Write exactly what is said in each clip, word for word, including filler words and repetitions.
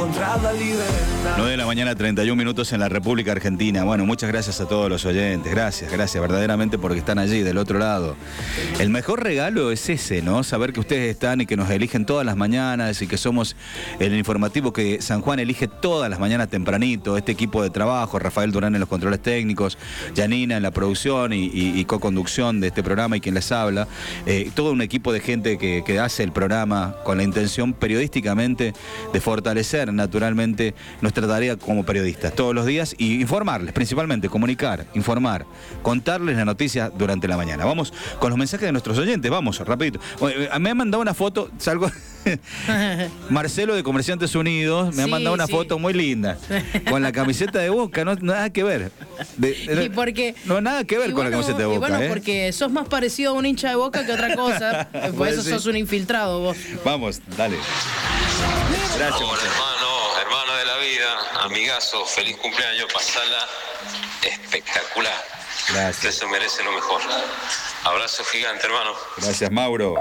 encontrar la libertad. nueve de la mañana, treinta y un minutos en la República Argentina. Bueno, muchas gracias a todos los oyentes. Gracias, gracias verdaderamente porque están allí del otro lado. El mejor regalo es ese, ¿no? Saber que ustedes están y que nos eligen todas las mañanas y que somos el informativo que San Juan elige todas las mañanas tempranito. Este equipo de trabajo, Rafael Durán en los controles técnicos, Janina en la producción y, y, y co-conducción de este programa y quien les habla. Eh, todo un equipo de gente que, que hace el programa con la intención periodísticamente de fortalecer naturalmente nuestra tarea como periodistas todos los días y informarles, principalmente comunicar, informar, contarles las noticias durante la mañana. Vamos con los mensajes de nuestros oyentes, vamos, rapidito. Me han mandado una foto, salgo... Marcelo de Comerciantes Unidos me sí, ha mandado una sí. foto muy linda con la camiseta de Boca, no nada que ver. De, de, y porque, no nada que ver con bueno, la camiseta de Boca. Y bueno, ¿eh? porque sos más parecido a un hincha de Boca que otra cosa. Por pues eso sí. sos un infiltrado vos. Vamos, dale. Gracias. Hola, hermano, hermano de la vida, amigazo, feliz cumpleaños, pasala espectacular. Gracias. Eso merece lo mejor. Abrazo gigante, hermano. Gracias, Mauro.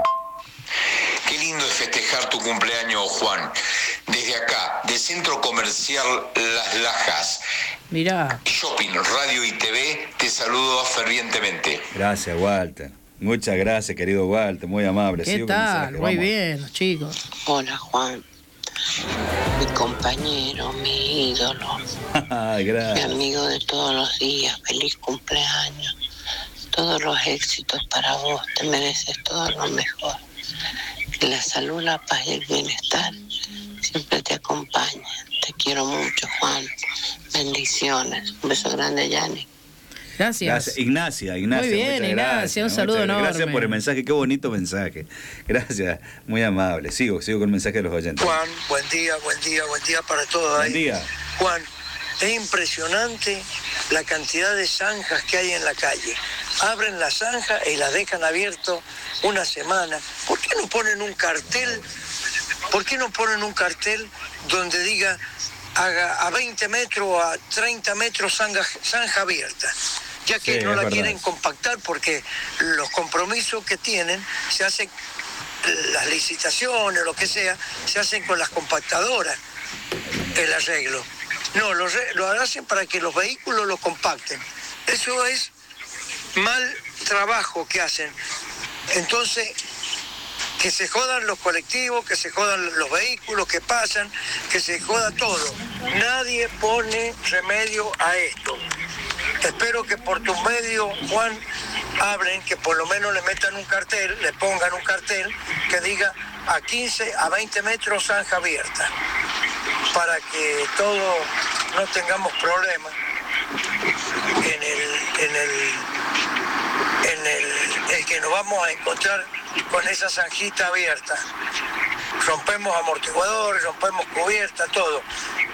Qué lindo es festejar tu cumpleaños, Juan. Desde acá, del Centro Comercial Las Lajas. Mirá. Shopping, Radio y T V, te saludo fervientemente. Gracias, Walter. Muchas gracias, querido Walter, muy amable. ¿Qué Sigo tal? Muy bien, chicos. Hola, Juan. Mi compañero, mi ídolo. Gracias. Mi amigo de todos los días. Feliz cumpleaños. Todos los éxitos para vos. Te mereces todo lo mejor. Que la salud, la paz y el bienestar siempre te acompañen. Te quiero mucho, Juan. Bendiciones. Un beso grande, Yanni. Gracias. Gracias. Ignacia, Ignacia. Muy bien, Ignacia, gracias, un saludo muchas, enorme. Gracias por el mensaje, qué bonito mensaje. Gracias, muy amable. Sigo, sigo con el mensaje de los oyentes. Juan, buen día, buen día, buen día para todos ahí. Buen día. Juan, es impresionante la cantidad de zanjas que hay en la calle. Abren la zanja y la dejan abierto una semana. ¿Por qué no ponen un cartel? ¿Por qué no ponen un cartel donde diga a, a veinte metros o a treinta metros zanja, zanja abierta? Ya que sí, no la verdad. quieren compactar porque los compromisos que tienen se hacen, las licitaciones, lo que sea, se hacen con las compactadoras, el arreglo. No, lo, lo hacen para que los vehículos lo compacten. Eso es mal trabajo que hacen. Entonces, que se jodan los colectivos, que se jodan los vehículos que pasan, que se joda todo. Nadie pone remedio a esto. Espero que por tus medios, Juan, hablen, que por lo menos le metan un cartel, le pongan un cartel que diga a quince, a veinte metros zanja abierta, para que todos no tengamos problemas en el, en el, en el, el que nos vamos a encontrar con esa zanjita abierta. Rompemos amortiguadores, rompemos cubierta, todo.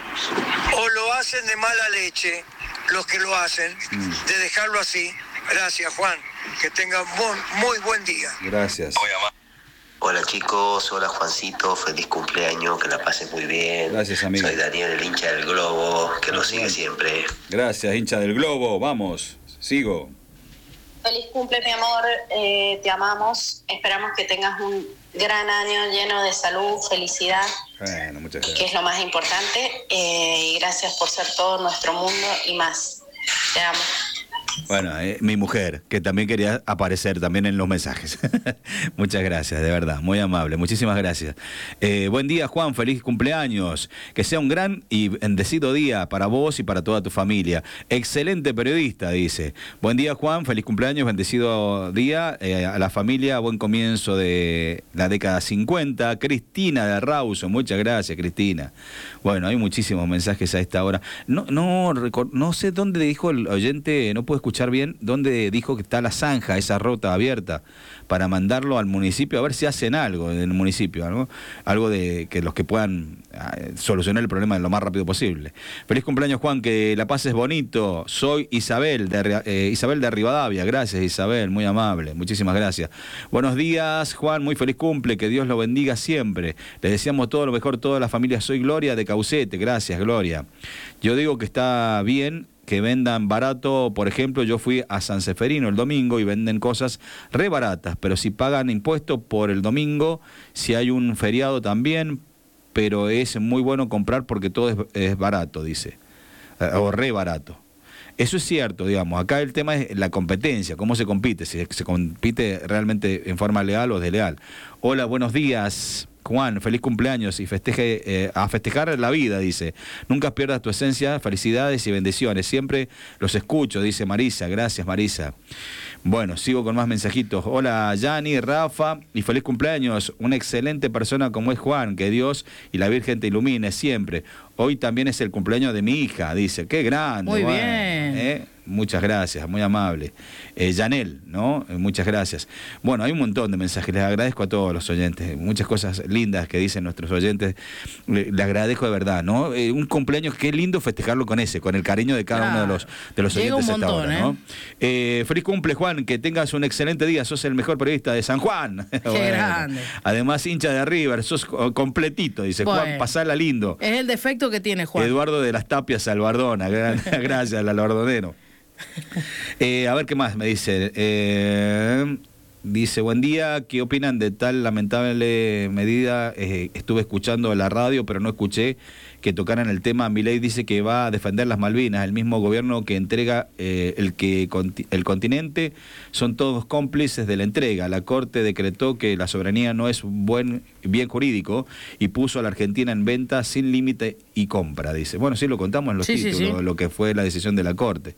O lo hacen de mala leche, los que lo hacen, de dejarlo así. Gracias, Juan. Que tengan muy, muy buen día. Gracias. Hola chicos, hola Juancito, feliz cumpleaños, que la pases muy bien. Gracias, amigo. Soy Daniel, el hincha del Globo, que nos sigue siempre. Gracias, hincha del Globo, vamos, sigo. Feliz cumple, mi amor, eh, te amamos, esperamos que tengas un gran año lleno de salud, felicidad, bueno, muchas gracias. Que es lo más importante, eh, y gracias por ser todo nuestro mundo y más. Te amo. Bueno, eh, mi mujer, que también quería aparecer también en los mensajes. Muchas gracias, de verdad, muy amable, muchísimas gracias. Eh, buen día, Juan, feliz cumpleaños. Que sea un gran y bendecido día para vos y para toda tu familia. Excelente periodista, dice. Buen día, Juan, feliz cumpleaños, bendecido día. Eh, a la familia, buen comienzo de la década cincuenta. Cristina de Rauso, muchas gracias, Cristina. Bueno, hay muchísimos mensajes a esta hora. No, no, no sé dónde dijo el oyente, no puedo escuchar bien, dónde dijo que está la zanja, esa ruta abierta, para mandarlo al municipio, a ver si hacen algo en el municipio, ¿no? Algo de que los que puedan eh, solucionar el problema lo más rápido posible. Feliz cumpleaños, Juan, que la pases bonito. Soy Isabel de, eh, Isabel de Rivadavia. Gracias, Isabel, muy amable, muchísimas gracias. Buenos días, Juan, muy feliz cumple, que Dios lo bendiga siempre. Le deseamos todo lo mejor a toda la familia. Soy Gloria de Caucete. Gracias, Gloria. Yo digo que está bien que vendan barato. Por ejemplo, yo fui a San Seferino el domingo y venden cosas re baratas, pero si pagan impuestos por el domingo, si hay un feriado también, pero es muy bueno comprar porque todo es, es barato, dice, o re barato. Eso es cierto, digamos. Acá el tema es la competencia, cómo se compite, si se compite realmente en forma leal o desleal. Hola, buenos días, Juan, feliz cumpleaños y festeje eh, a festejar la vida, dice. Nunca pierdas tu esencia, felicidades y bendiciones. Siempre los escucho, dice Marisa. Gracias, Marisa. Bueno, sigo con más mensajitos. Hola, Yani, Rafa, y feliz cumpleaños. Una excelente persona como es Juan, que Dios y la Virgen te ilumine siempre. Hoy también es el cumpleaños de mi hija, dice. ¡Qué grande! Muy bueno, bien. ¿eh? Muchas gracias, muy amable. Eh, Yanel, ¿no? Eh, muchas gracias. Bueno, hay un montón de mensajes, les agradezco a todos los oyentes, muchas cosas lindas que dicen nuestros oyentes, le, le agradezco de verdad, ¿no? Eh, un cumpleaños, qué lindo festejarlo con ese, con el cariño de cada claro. uno de los, de los oyentes Llega un montón, hasta ahora, ¿no? Eh, feliz cumple, Juan, que tengas un excelente día, sos el mejor periodista de San Juan. Qué bueno. Grande. Además, hincha de River, sos completito, dice bueno, Juan, pasala lindo. Es el defecto que tiene Juan. Eduardo de las Tapias Albardona, gracias al albardonero. Eh, a ver qué más me dice. Eh, dice, buen día, ¿qué opinan de tal lamentable medida? Eh, estuve escuchando la radio, pero no escuché que tocaran el tema. Milei dice que va a defender las Malvinas, el mismo gobierno que entrega eh, el que el continente, son todos cómplices de la entrega. La Corte decretó que la soberanía no es un buen bien jurídico y puso a la Argentina en venta sin límite y compra, dice. Bueno, sí lo contamos en los sí, títulos, sí, sí. lo que fue la decisión de la Corte.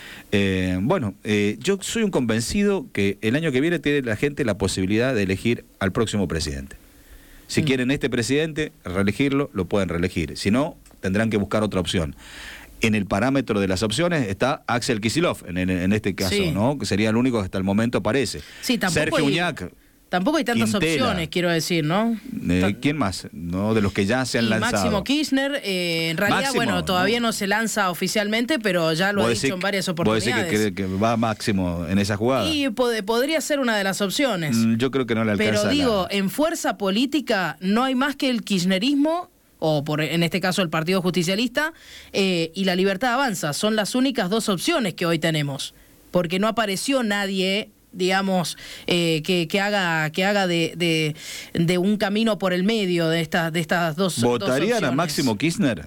Eh, bueno, eh, yo soy un convencido que el año que viene tiene la gente la posibilidad de elegir al próximo presidente. Si mm. quieren este presidente, reelegirlo, lo pueden reelegir. Si no, tendrán que buscar otra opción. En el parámetro de las opciones está Axel Kicillof, en, en, en este caso, sí. ¿no? Que sería el único que hasta el momento aparece. Sí, tampoco Sergio hay... Uñac. Tampoco hay tantas Quintela. opciones, quiero decir, ¿no? Eh, ¿Quién más? ¿No? De los que ya se han y lanzado. Máximo Kirchner, eh, en realidad, Máximo, bueno, todavía ¿no? no se lanza oficialmente, pero ya lo ha dicho en varias oportunidades. ¿Vos decís que, que, que va Máximo en esa jugada? Y pod podría ser una de las opciones. Mm, yo creo que no le alcanza. Pero digo, la... en fuerza política no hay más que el kirchnerismo, o por en este caso el Partido Justicialista, eh, y la Libertad Avanza. Son las únicas dos opciones que hoy tenemos. Porque no apareció nadie... digamos, eh, que, que haga que haga de, de, de un camino por el medio de estas de estas dos ¿Votarían dos a Máximo Kirchner?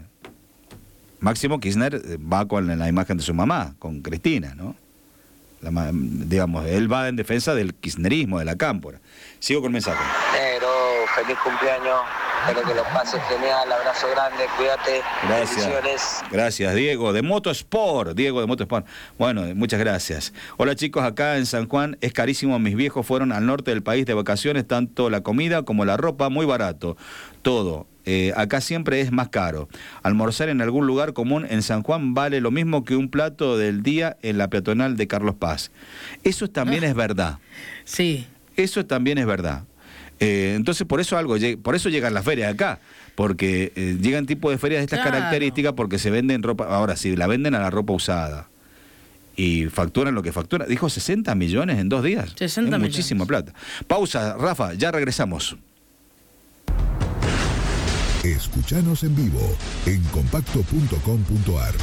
Máximo Kirchner va con la imagen de su mamá, con Cristina, ¿no? La, digamos, él va en defensa del kirchnerismo, de la cámpora. Sigo con el mensaje. Negro, feliz cumpleaños. Espero que lo pases genial, abrazo grande, cuídate. Gracias. Gracias, Diego, de Motosport. Diego de Motosport. Bueno, muchas gracias. Hola chicos, acá en San Juan es carísimo. Mis viejos fueron al norte del país de vacaciones, tanto la comida como la ropa, muy barato. Todo. Eh, acá siempre es más caro. Almorzar en algún lugar común en San Juan vale lo mismo que un plato del día en la peatonal de Carlos Paz. Eso también ah. es verdad. Sí. Eso también es verdad. Eh, entonces por eso algo por eso llegan las ferias acá, porque eh, llegan tipos de ferias de estas claro. características porque se venden ropa, ahora sí, la venden a la ropa usada y facturan lo que facturan. Dijo sesenta millones en dos días. sesenta es muchísima plata. Pausa, Rafa, ya regresamos. Escuchanos en vivo en compacto punto com punto a r.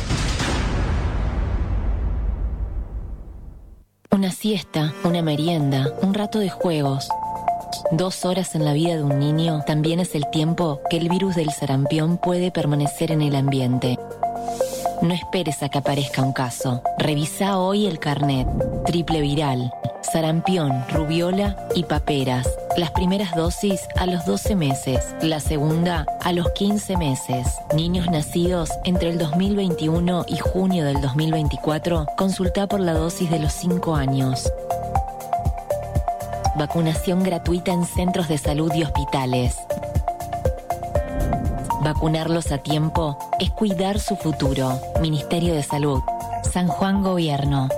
Una siesta, una merienda, un rato de juegos. Dos horas en la vida de un niño también es el tiempo que el virus del sarampión puede permanecer en el ambiente. No esperes a que aparezca un caso. Revisa hoy el carnet. Triple viral, sarampión, rubiola y paperas. Las primeras dosis a los doce meses, la segunda a los quince meses. Niños nacidos entre el dos mil veintiuno y junio del dos mil veinticuatro, consulta por la dosis de los cinco años. Vacunación gratuita en centros de salud y hospitales. Vacunarlos a tiempo es cuidar su futuro. Ministerio de Salud. San Juan Gobierno.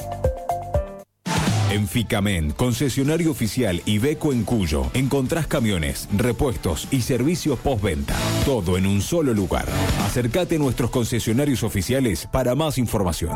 En Ficamen, concesionario oficial Iveco en Cuyo, encontrás camiones, repuestos y servicios postventa. Todo en un solo lugar. Acércate a nuestros concesionarios oficiales para más información.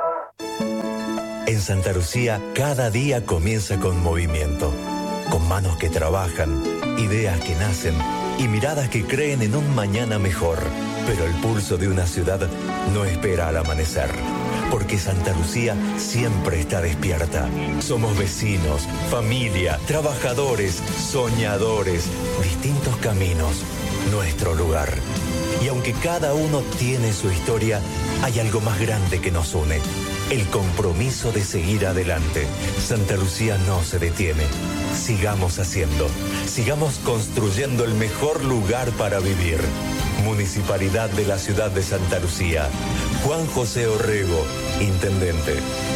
En Santa Lucía, cada día comienza con movimiento, con manos que trabajan, ideas que nacen y miradas que creen en un mañana mejor. Pero el pulso de una ciudad no espera al amanecer, porque Santa Lucía siempre está despierta. Somos vecinos, familia, trabajadores, soñadores, distintos caminos, nuestro lugar. Y aunque cada uno tiene su historia, hay algo más grande que nos une. El compromiso de seguir adelante. Santa Lucía no se detiene. Sigamos haciendo. Sigamos construyendo el mejor lugar para vivir. Municipalidad de la Ciudad de Santa Lucía. Juan José Orrego, Intendente.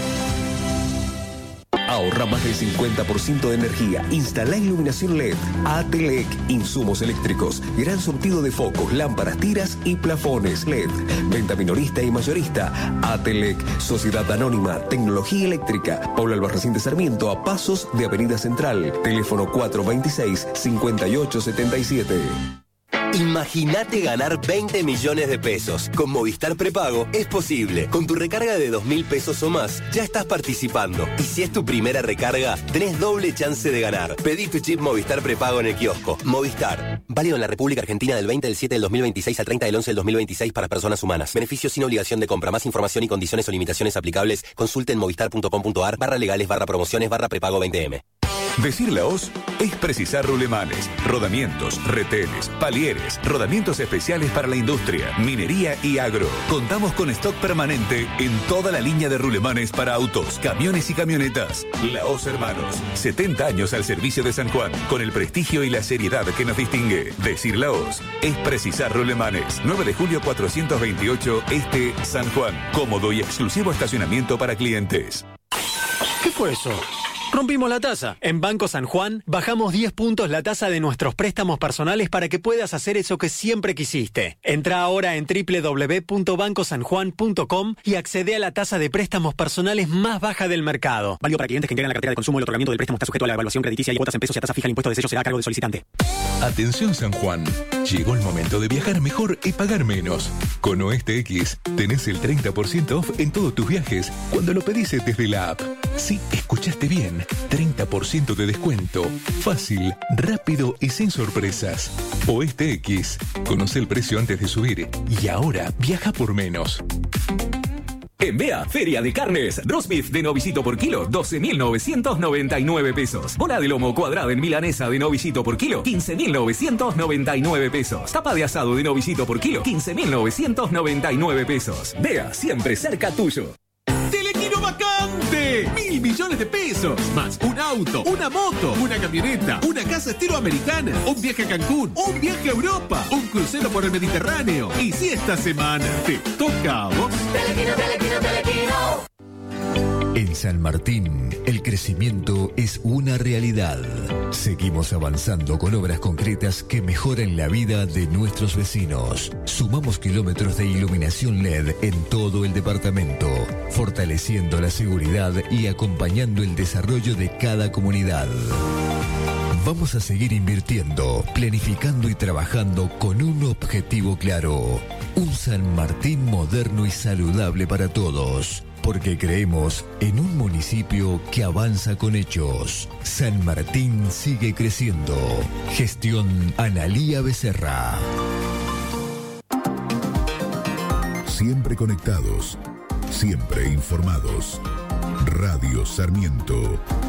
Ahorra más del cincuenta por ciento de energía. Instala iluminación L E D. Atelec, insumos eléctricos. Gran surtido de focos, lámparas, tiras y plafones L E D. Venta minorista y mayorista. Atelec, Sociedad Anónima, Tecnología Eléctrica. Pablo Albarracín de Sarmiento, a pasos de Avenida Central. Teléfono cuatro veintiséis, cincuenta y ocho setenta y siete. Imagínate ganar veinte millones de pesos. Con Movistar Prepago es posible. Con tu recarga de dos mil pesos o más, ya estás participando. Y si es tu primera recarga, tenés doble chance de ganar. Pedí tu chip Movistar Prepago en el kiosco. Movistar. Válido en la República Argentina del veinte del siete del dos mil veintiséis al treinta del once del dos mil veintiséis para personas humanas. Beneficios sin obligación de compra. Más información y condiciones o limitaciones aplicables. Consulte en movistar.com.ar barra legales barra promociones barra prepago veinte eme. Decir la hoz es precisar rulemanes, rodamientos, retenes, palieres, rodamientos especiales para la industria, minería y agro. Contamos con stock permanente en toda la línea de rulemanes para autos, camiones y camionetas. La Hoz Hermanos, setenta años al servicio de San Juan, con el prestigio y la seriedad que nos distingue. Decir la Hoz es precisar rulemanes. nueve de julio cuatrocientos veintiocho, Este, San Juan. Cómodo y exclusivo estacionamiento para clientes. ¿Qué fue eso? Rompimos la tasa. En Banco San Juan bajamos diez puntos la tasa de nuestros préstamos personales para que puedas hacer eso que siempre quisiste. Entra ahora en doble u doble u doble u punto banco san juan punto com y accede a la tasa de préstamos personales más baja del mercado. Válido para clientes que integran la cartera de consumo. El otorgamiento del préstamo está sujeto a la evaluación crediticia y cuotas en pesos y a tasa fija. El impuesto de sello será a cargo del solicitante. Atención San Juan. Llegó el momento de viajar mejor y pagar menos. Con Oeste X tenés el treinta por ciento off en todos tus viajes cuando lo pedís desde la app. Sí, escuchaste bien. treinta por ciento de descuento. Fácil, rápido y sin sorpresas. Oeste X. Conoce el precio antes de subir. Y ahora viaja por menos. En Bea, Feria de Carnes, roast beef de novillito por kilo, doce mil novecientos noventa y nueve pesos. Bola de lomo cuadrada en milanesa de novillito por kilo, quince mil novecientos noventa y nueve pesos. Tapa de asado de novillito por kilo, quince mil novecientos noventa y nueve pesos. Bea, siempre cerca tuyo. ¡Telequino vacante! ¡Mil millones de pesos! Más un auto, una moto, una camioneta, una casa estilo americana, un viaje a Cancún, un viaje a Europa, un crucero por el Mediterráneo. Y si esta semana te toca a vos... ¡Telequino, telequino, telequino! En San Martín, el crecimiento es una realidad. Seguimos avanzando con obras concretas que mejoran la vida de nuestros vecinos. Sumamos kilómetros de iluminación L E D en todo el departamento, fortaleciendo la seguridad y acompañando el desarrollo de cada comunidad. Vamos a seguir invirtiendo, planificando y trabajando con un objetivo claro. Un San Martín moderno y saludable para todos. Porque creemos en un municipio que avanza con hechos. San Martín sigue creciendo. Gestión Analía Becerra. Siempre conectados, siempre informados. Radio Sarmiento